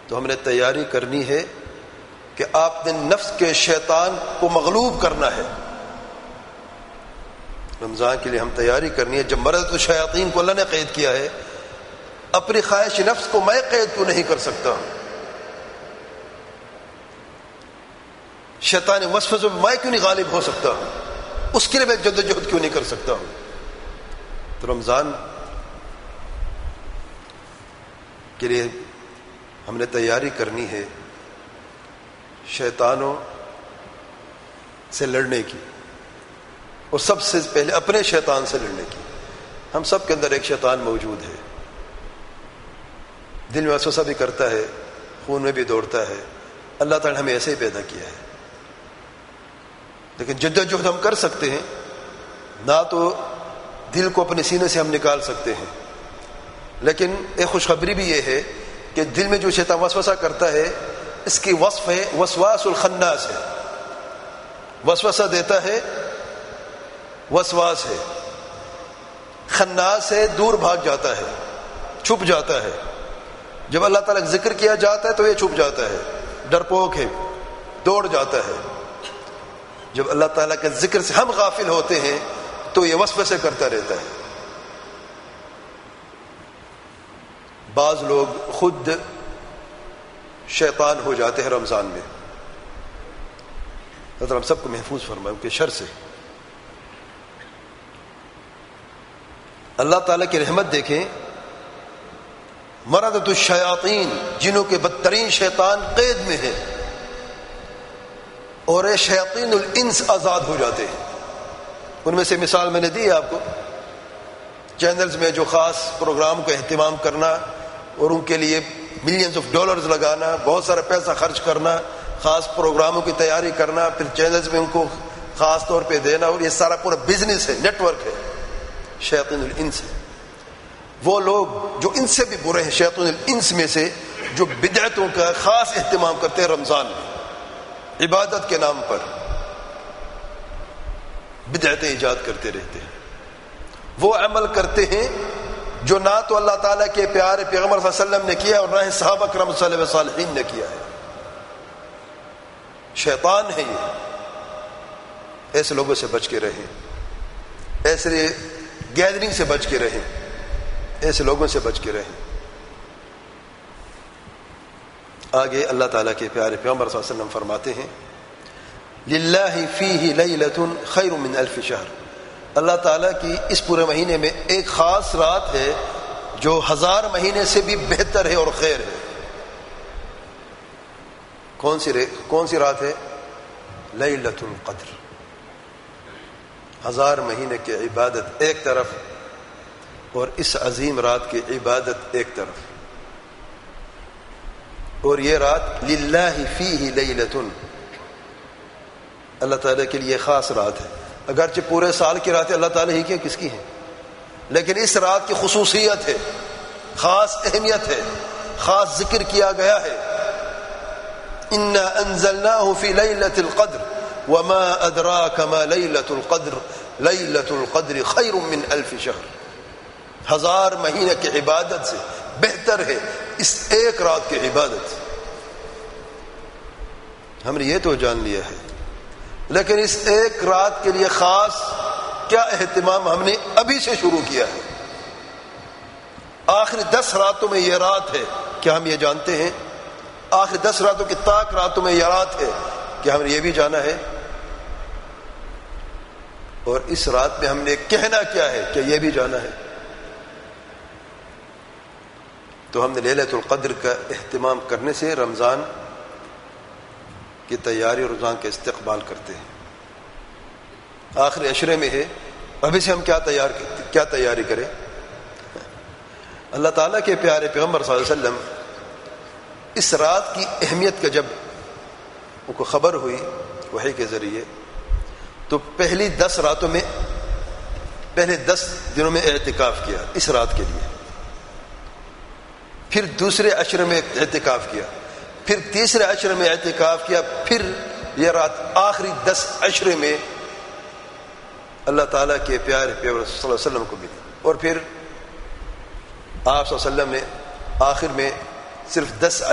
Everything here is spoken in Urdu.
تو ہم نے تیاری کرنی ہے کہ آپ نے نفس کے شیطان کو مغلوب کرنا ہے. رمضان کے لیے ہم تیاری کرنی ہے. جب مرض الشیاطین کو اللہ نے قید کیا ہے, اپنی خواہش نفس کو میں قید کیوں نہیں کر سکتا ہوں؟ شیطان وسوسے میں کیوں نہیں غالب ہو سکتا ہوں؟ اس کے لیے میں جدوجہد کیوں نہیں کر سکتا ہوں؟ تو رمضان کے لیے ہم نے تیاری کرنی ہے شیطانوں سے لڑنے کی, اور سب سے پہلے اپنے شیطان سے لڑنے کی. ہم سب کے اندر ایک شیطان موجود ہے, دل میں وسوسہ بھی کرتا ہے, خون میں بھی دوڑتا ہے. اللہ تعالی نے ہمیں ایسے ہی پیدا کیا ہے. لیکن جدوجہد ہم کر سکتے ہیں, نہ تو دل کو اپنے سینے سے ہم نکال سکتے ہیں, لیکن ایک خوشخبری بھی یہ ہے کہ دل میں جو شیطان وسوسہ کرتا ہے اس کی وصف ہے وسواس الخناس ہے. وسوسہ دیتا ہے, وسواس ہے. خناس ہے, دور بھاگ جاتا ہے, چھپ جاتا ہے. جب اللہ تعالیٰ کا ذکر کیا جاتا ہے تو یہ چھپ جاتا ہے, ڈرپوک ہے, دوڑ جاتا ہے. جب اللہ تعالیٰ کے ذکر سے ہم غافل ہوتے ہیں تو یہ وسوسے کرتا رہتا ہے. بعض لوگ خود شیطان ہو جاتے ہیں رمضان میں. حضرت ہم سب کو محفوظ فرمائے ان کے شر سے. اللہ تعالیٰ کی رحمت دیکھیں, مردۃ الشیاطین, جنوں کے بدترین شیطان قید میں ہے, اور یہ شیاطین الانس آزاد ہو جاتے ہیں. ان میں سے مثال میں نے دی آپ کو, چینلز میں جو خاص پروگرام کا اہتمام کرنا اور ان کے لیے ملینز آف ڈالرز لگانا, بہت سارا پیسہ خرچ کرنا, خاص پروگراموں کی تیاری کرنا, پھر چینلز میں ان کو خاص طور پہ دینا, اور یہ سارا پورا بزنس ہے, نیٹ ورک ہے, شیاطین الانس ہے. وہ لوگ جو ان سے بھی برے ہیں شیاطین الانس میں سے, جو بدعتوں کا خاص اہتمام کرتے ہیں رمضان میں, عبادت کے نام پر بدعتیں ایجاد کرتے رہتے ہیں. وہ عمل کرتے ہیں جو نہ تو اللہ تعالیٰ کے پیارے پیغمبر صلی اللہ علیہ وسلم نے کیا اور نہ ہی صحابہ کرام صلی اللہ علیہ وسلم نے کیا ہے. شیطان ہے یہ. ایسے لوگوں سے بچ کے رہیں, ایسے گیدرنگ سے بچ کے رہیں, ایسے لوگوں سے بچ کے رہیں. آگے اللہ تعالیٰ کے پیارے پیغمبر صلی اللہ علیہ وسلم فرماتے ہیں, للہ فیہ لیلۃ خیر من الف شہر. اللہ تعالیٰ کی اس پورے مہینے میں ایک خاص رات ہے جو 1000 مہینے سے بھی بہتر ہے اور خیر ہے. کون سی رات ہے؟ لیلۃ القدر. 1000 مہینے کی عبادت ایک طرف اور اس عظیم رات کی عبادت ایک طرف. اور یہ رات للہ فیہ لیلۃ, اللہ تعالیٰ کے لیے خاص رات ہے. اگرچہ پورے سال کی راتیں اللہ تعالیٰ ہی کی کس کی ہیں, لیکن اس رات کی خصوصیت ہے, خاص اہمیت ہے, خاص ذکر کیا گیا ہے. انا انزلناہ فی لیلۃ القدر وما ادراک ما لیلۃ القدر لیلۃ القدر خیر من الف شہر. 1000 مہینے کی عبادت سے بہتر ہے اس ایک رات کی عبادت. ہم نے یہ تو جان لیا ہے, لیکن اس ایک رات کے لیے خاص کیا اہتمام ہم نے ابھی سے شروع کیا ہے. آخری 10 راتوں میں یہ رات ہے, کیا ہم یہ جانتے ہیں؟ آخری 10 راتوں کی طاق راتوں میں یہ رات ہے, کیا ہم نے یہ بھی جانا ہے؟ اور اس رات میں ہم نے کہنا کیا ہے, کہ یہ بھی جانا ہے؟ تو ہم نے لیلۃ القدر کا اہتمام کرنے سے رمضان کی تیاری اور رمضان کا استقبال کرتے ہیں. آخری عشرے میں ہے, ابھی سے ہم کیا تیاری کریں؟ اللہ تعالیٰ کے پیارے پیغمبر صلی اللہ علیہ وسلم اس رات کی اہمیت کا جب ان کو خبر ہوئی وحی کے ذریعے, تو پہلی 10 راتوں میں پہلے 10 دنوں میں اعتکاف کیا اس رات کے لیے, پھر دوسرے عشرے میں اعتکاف کیا, پھر تیسرے عشرے میں اعتکاف کیا, پھر یہ رات آخری 10 عشرے میں اللہ تعالیٰ کے پیارے پیغمبر صلی اللہ علیہ وسلم کو ملی. اور پھر آپ صلی اللہ علیہ وسلم نے آخر میں صرف 10